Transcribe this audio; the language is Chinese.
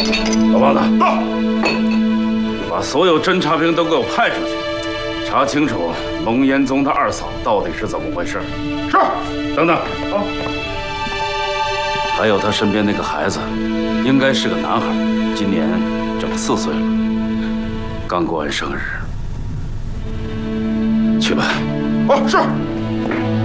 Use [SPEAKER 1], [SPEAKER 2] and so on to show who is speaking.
[SPEAKER 1] 老棒子，
[SPEAKER 2] 到！
[SPEAKER 1] 把所有侦察兵都给我派出去，查清楚龙岩宗他二嫂到底是怎么回事。
[SPEAKER 2] 是。
[SPEAKER 1] 等等，
[SPEAKER 2] 好。
[SPEAKER 1] 还有他身边那个孩子，应该是个男孩，今年整4岁了，刚过完生日。去吧。
[SPEAKER 2] 哦，是。